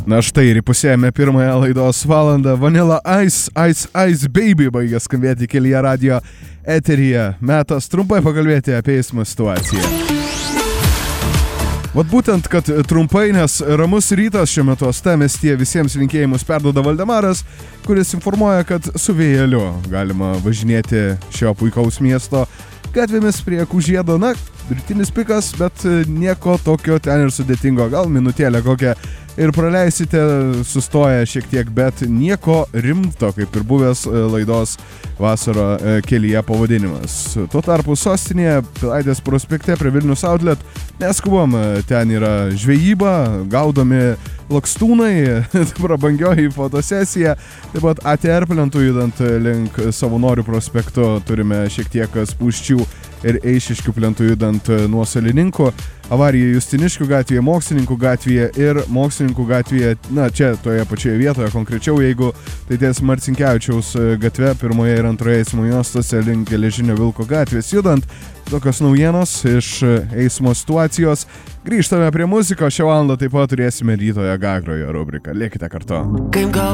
Na štai ir įpusėjame pirmąją laidos valandą. Vanilla Ice, Ice, Ice Baby baigė skambėti kelyje radio eteryje. Metas trumpai pakalbėti apie eismo situaciją. Vat būtent, kad trumpai, nes ramus rytas šiuo metu uostamiestyje visiems linkėjimus perduoda Valdemaras, kuris informuoja, kad su vėjeliu galima važinėti šio puikaus miesto gatvėmis prie Kužiedo. Na, rytinis pikas, bet nieko tokio ten ir sudėtingo. Gal minutėlę kokią ir praleisite sustoję šiek tiek, bet nieko rimto, kaip ir buvęs laidos vasaro kelyje pavadinimas. Tuo tarpu sostinėje, Pilaitės prospekte prie Vilnius Outlet, neskubom, ten yra žvejyba, gaudomi lakstūnai, prabangioji fotosesija, taip pat ATR plentu judant link Savanorių prospekto turime šiek tiek spūsčių ir Eišiškių plentu judant nuo Salininkų, avarija Justiniškių gatvėje, Mokslininkų gatvėje ir Mokslininkų gatvėje, na čia toje pačioje vietoje, konkrečiau jeigu tai ties Marcinkevičiaus gatve pirmoje ir antroje eismo juostose link Geležinio Vilko gatvės judant. Tokios naujienos iš eismo situacijos. Grįžtame prie muzikos, šią valandą taip pat turėsime Rytojo Gagrojo rubriką. Liekite kartu.